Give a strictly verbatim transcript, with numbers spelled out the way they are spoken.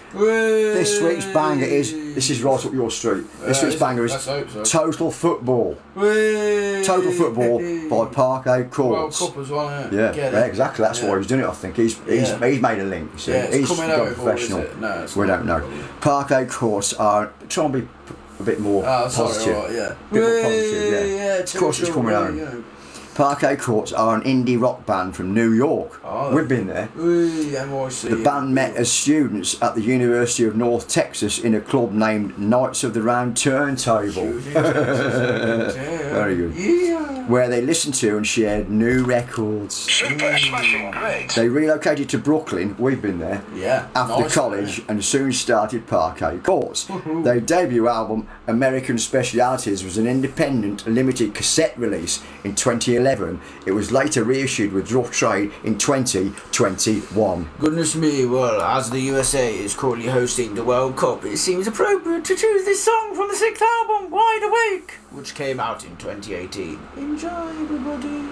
This week's banger is, this is right up your street. This Uh, week's is banger it? is Let's hope so. Total Football. Whee! Total Football by Parquet World Courts. Cup as well, innit? Yeah, Get yeah, it. exactly. That's Yeah. why he's doing it. I think he's he's, Yeah. he's made a link. You see. Yeah, it's he's coming got out, or is professional. it? No, it's we not don't know. probably. Parquet Courts are trying to be a bit more Oh, sorry, positive. alright, yeah. Bit more positive, yeah. yeah Of course, it's coming yeah, home. yeah. Parquet Courts are an indie rock band from New York. Oh. We've been there. Whee, M I C. The band met as students at the University of North Texas in a club named Knights of the Round Turntable, Very good. Yeah. where they listened to and shared new records. Super smashing great. They relocated to Brooklyn, we've been there, Yeah. after nice, college and soon started Parquet Courts. Their debut album, American Specialities, was an independent limited cassette release in twenty eleven. It was later reissued with Rough Trade in twenty twenty-one. Goodness me, well, as the U S A is currently hosting the World Cup, it seems appropriate to choose this song from the sixth album, Wide Awake, which came out in twenty eighteen. Enjoy, everybody.